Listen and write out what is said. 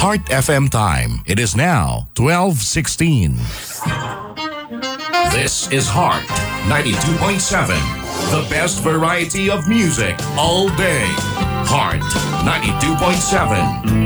Heart FM time. It is now 12:16. This is Heart 92.7. The best variety of music all day. Heart 92.7.